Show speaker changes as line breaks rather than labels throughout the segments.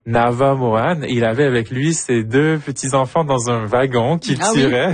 Nava Mohan. Il avait avec lui ses 2 petits-enfants dans un wagon qu'il tirait.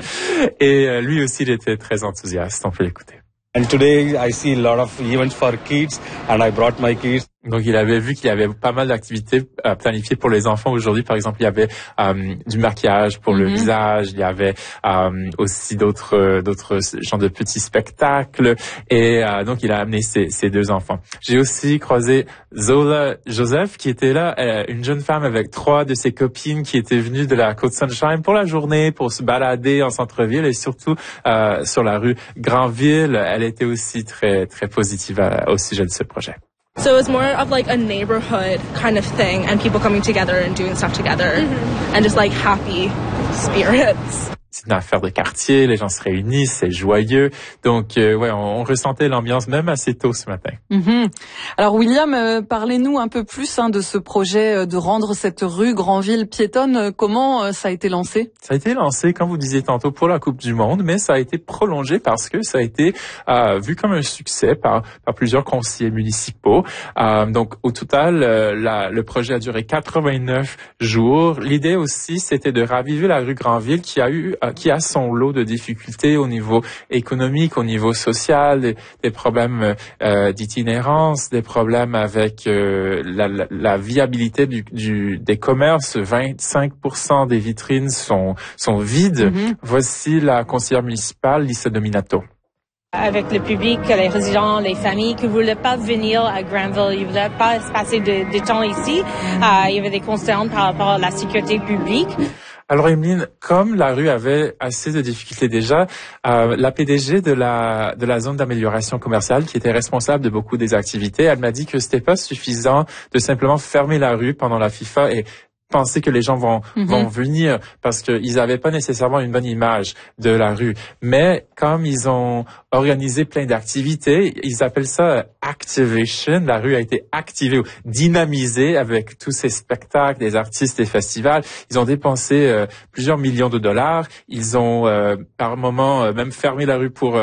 Et lui aussi, il était très enthousiaste. On peut l'écouter.
And today I see a lot of events for kids and I brought my kids.
Donc, il avait vu qu'il y avait pas mal d'activités planifiées pour les enfants aujourd'hui. Par exemple, il y avait du maquillage pour le visage. Il y avait aussi d'autres genres de petits spectacles. Et donc, il a amené ses 2 enfants. J'ai aussi croisé Zola Joseph, qui était là, une jeune femme avec 3 de ses copines qui étaient venues de la Côte-Sunshine pour la journée, pour se balader en centre-ville et surtout sur la rue Granville. Elle était aussi très, très positive au sujet de ce projet.
So it was more of like a neighborhood kind of thing and people coming together and doing stuff together and just like happy spirits.
C'est une affaire de quartier, les gens se réunissent, c'est joyeux. Donc, on ressentait l'ambiance même assez tôt ce matin.
Alors, William, parlez-nous un peu plus de ce projet de rendre cette rue Granville piétonne. Comment ça a été lancé?
Ça a été lancé, comme vous disiez tantôt, pour la Coupe du Monde, mais ça a été prolongé parce que ça a été vu comme un succès par plusieurs conseillers municipaux. Donc, au total, le projet a duré 89 jours. L'idée aussi, c'était de raviver la rue Granville qui a son lot de difficultés au niveau économique, au niveau social, des problèmes d'itinérance, des problèmes avec la viabilité des commerces. 25% des vitrines sont vides. Voici la conseillère municipale, Lisa Dominato.
Avec le public, les résidents, les familles qui ne voulaient pas venir à Granville, ils ne voulaient pas passer de temps ici. Il y avait des concerns par rapport à la sécurité publique.
Alors Emeline, comme la rue avait assez de difficultés déjà, la PDG de la zone d'amélioration commerciale, qui était responsable de beaucoup des activités, elle m'a dit que c'était pas suffisant de simplement fermer la rue pendant la FIFA et penser que les gens vont venir parce qu'ils n'avaient pas nécessairement une bonne image de la rue. Mais comme ils ont organisé plein d'activités, ils appellent ça activation. La rue a été activée ou dynamisée avec tous ces spectacles, des artistes, des festivals. Ils ont dépensé plusieurs millions de dollars. Ils ont par moment même fermé la rue pour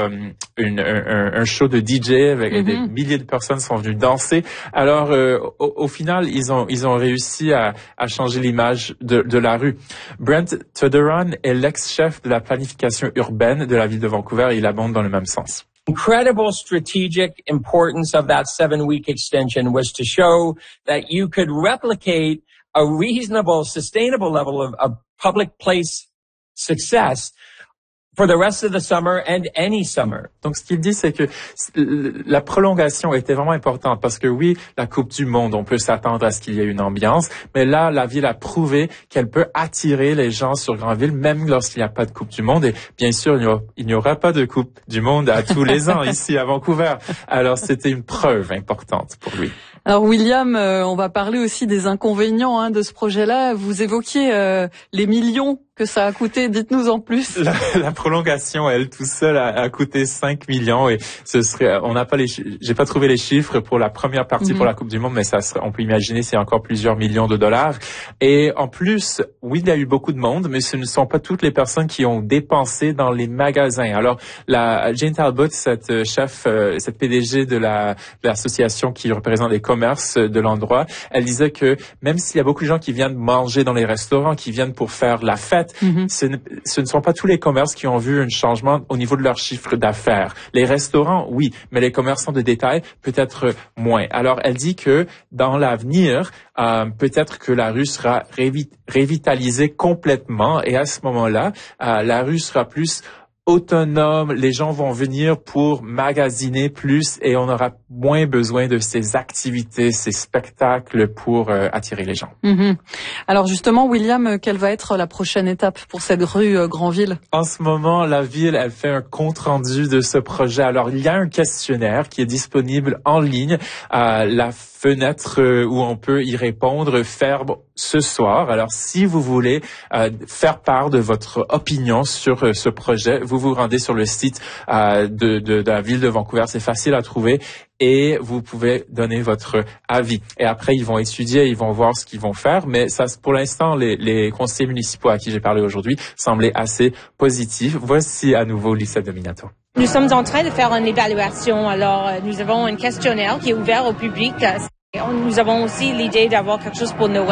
un show de DJ avec des milliers de personnes sont venues danser. Alors au final, ils ont réussi à changer l'image de la rue. Brent Toderon est l'ex-chef de la planification urbaine de la ville de Vancouver et il abonde dans le même sens.
Incredible strategic importance of that 7-week extension was to show that you could replicate a reasonable, sustainable level of public place success for the rest of the summer and any summer.
Donc, ce qu'il dit, c'est que la prolongation était vraiment importante parce que oui, la Coupe du Monde, on peut s'attendre à ce qu'il y ait une ambiance, mais là, la ville a prouvé qu'elle peut attirer les gens sur Granville, même lorsqu'il n'y a pas de Coupe du Monde. Et bien sûr, il n'y aura pas de Coupe du Monde à tous les ans ici à Vancouver. Alors, c'était une preuve importante pour lui.
Alors, William, on va parler aussi des inconvénients de ce projet-là. Vous évoquiez les millions que ça a coûté. Dites-nous en plus.
La prolongation, elle, tout seul, a coûté 5 millions et ce serait, j'ai pas trouvé les chiffres pour la première partie pour la Coupe du Monde, mais on peut imaginer c'est encore plusieurs millions de dollars. Et en plus, oui, il y a eu beaucoup de monde, mais ce ne sont pas toutes les personnes qui ont dépensé dans les magasins. Alors, Jane Talbot, cette PDG de l'association qui représente les commerces de l'endroit, elle disait que même s'il y a beaucoup de gens qui viennent manger dans les restaurants, qui viennent pour faire la fête, ce ne sont pas tous les commerces qui ont vu un changement au niveau de leur chiffre d'affaires. Les restaurants, oui, mais les commerçants de détail, peut-être moins. Alors, elle dit que dans l'avenir, peut-être que la rue sera revitalisée complètement et à ce moment-là, la rue sera plus autonome, les gens vont venir pour magasiner plus et on aura moins besoin de ces activités, ces spectacles pour attirer les gens.
Alors justement, William, quelle va être la prochaine étape pour cette rue Granville?
En ce moment, la ville, elle fait un compte-rendu de ce projet. Alors, il y a un questionnaire qui est disponible en ligne à la fenêtre où on peut y répondre ferme ce soir. Alors, si vous voulez faire part de votre opinion sur ce projet, vous vous rendez sur le site de la ville de Vancouver. C'est facile à trouver et vous pouvez donner votre avis. Et après, ils vont étudier, ils vont voir ce qu'ils vont faire. Mais ça, pour l'instant, les conseillers municipaux à qui j'ai parlé aujourd'hui semblaient assez positifs. Voici à nouveau Lisa Dominato.
Nous sommes en train de faire une évaluation. Alors, nous avons un questionnaire qui est ouvert au public. Nous avons aussi l'idée d'avoir quelque chose pour Noël.